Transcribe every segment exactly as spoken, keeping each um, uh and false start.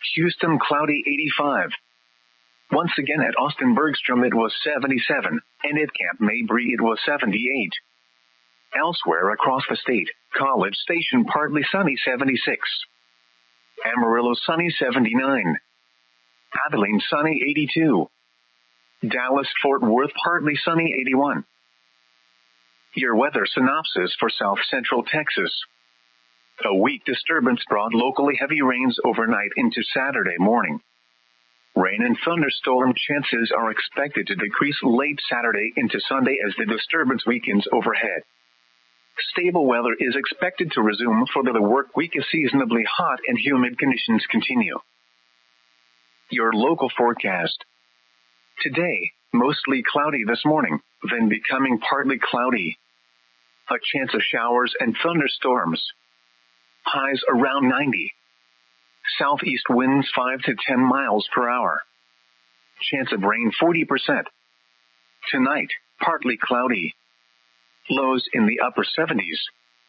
Houston, cloudy eighty-five. Once again at Austin Bergstrom it was seventy-seven, and at Camp Mabry it was seventy-eight. Elsewhere across the state, College Station partly sunny seventy-six. Amarillo sunny seventy-nine. Abilene sunny eighty-two. Dallas-Fort Worth partly sunny eighty-one. Your weather synopsis for South Central Texas. A weak disturbance brought locally heavy rains overnight into Saturday morning. Rain and thunderstorm chances are expected to decrease late Saturday into Sunday as the disturbance weakens overhead. Stable weather is expected to resume for the work week as seasonably hot and humid conditions continue. Your local forecast. Today, mostly cloudy this morning, then becoming partly cloudy. A chance of showers and thunderstorms. Highs around ninety. Southeast winds five to ten miles per hour. Chance of rain forty percent. Tonight, partly cloudy. Lows in the upper seventies.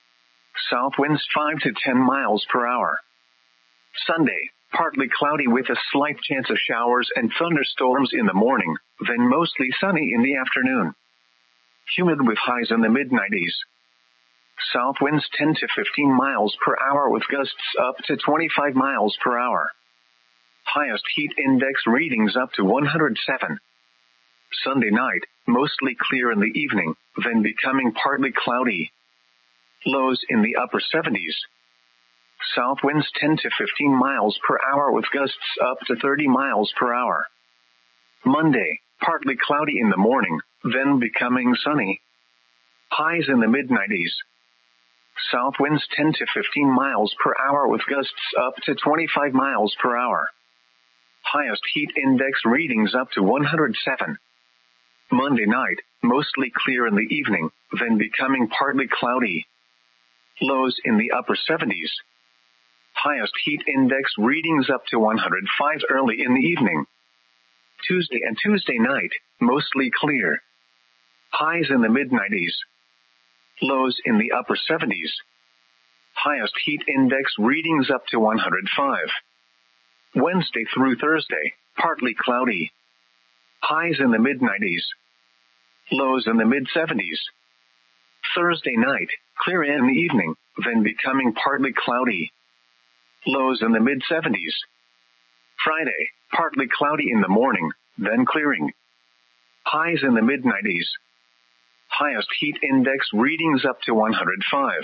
South winds five to ten miles per hour. Sunday, partly cloudy with a slight chance of showers and thunderstorms in the morning, then mostly sunny in the afternoon. Humid with highs in the mid nineties. South winds ten to fifteen miles per hour with gusts up to twenty-five miles per hour. Highest heat index readings up to one hundred seven. Sunday night, mostly clear in the evening, then becoming partly cloudy. Lows in the upper seventies. South winds ten to fifteen miles per hour with gusts up to thirty miles per hour. Monday, partly cloudy in the morning, then becoming sunny. Highs in the mid nineties. South winds ten to fifteen miles per hour with gusts up to twenty-five miles per hour. Highest heat index readings up to one hundred seven. Monday night, mostly clear in the evening, then becoming partly cloudy. Lows in the upper seventies. Highest heat index readings up to one hundred five early in the evening. Tuesday and Tuesday night, mostly clear. Highs in the mid nineties. Lows in the upper seventies. Highest heat index readings up to one hundred five. Wednesday through Thursday, partly cloudy. Highs in the mid nineties. Lows in the mid seventies. Thursday night, clear in the evening, then becoming partly cloudy. Lows in the mid seventies. Friday, partly cloudy in the morning, then clearing. Highs in the mid nineties. Highest heat index readings up to one hundred five.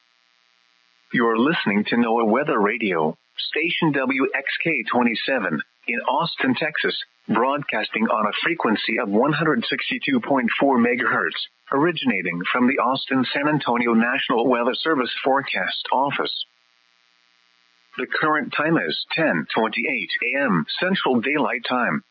You're listening to NOAA Weather Radio, station W X K twenty-seven, in Austin, Texas, broadcasting on a frequency of one hundred sixty-two point four megahertz, originating from the Austin-San Antonio National Weather Service Forecast Office. The current time is ten twenty-eight a.m. Central Daylight Time.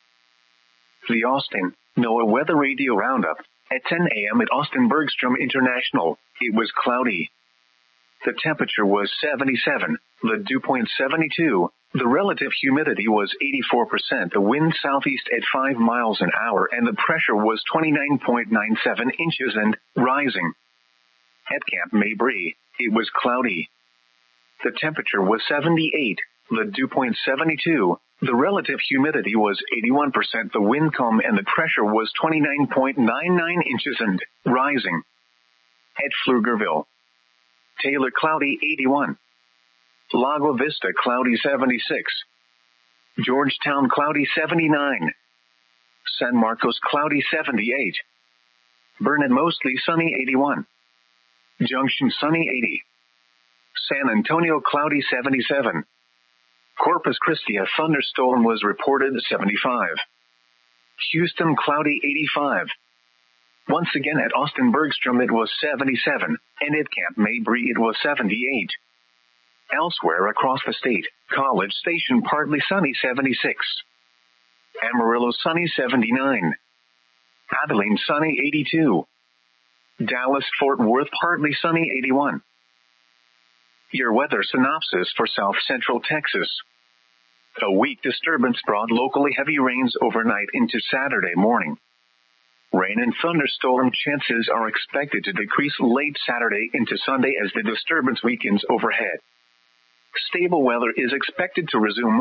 The Austin NOAA Weather Radio Roundup. At ten a.m. at Austin Bergstrom International, it was cloudy. The temperature was seventy-seven, the dew point seventy-two, the relative humidity was eighty-four percent, the wind southeast at five miles an hour, and the pressure was twenty-nine point nine seven inches and rising. At Camp Mabry, it was cloudy. The temperature was seventy-eight, the dew point seventy-two, the relative humidity was eighty-one percent, the wind calm, and the pressure was twenty-nine point nine nine inches and rising. At Pflugerville, Taylor cloudy eighty-one. Lago Vista cloudy seventy-six. Georgetown cloudy seventy-nine. San Marcos cloudy seventy-eight. Burnet mostly sunny eighty-one. Junction sunny eighty. San Antonio cloudy seventy-seven. Corpus Christi a thunderstorm was reported seventy-five. Houston cloudy eighty-five. Once again at Austin Bergstrom it was seventy-seven, and at Camp Mabry it was seventy-eight. Elsewhere across the state, College Station partly sunny seventy-six. Amarillo sunny seventy-nine. Abilene sunny eighty-two. Dallas-Fort Worth partly sunny eighty-one. Your weather synopsis for South Central Texas. A weak disturbance brought locally heavy rains overnight into Saturday morning. Rain and thunderstorm chances are expected to decrease late Saturday into Sunday as the disturbance weakens overhead. Stable weather is expected to resume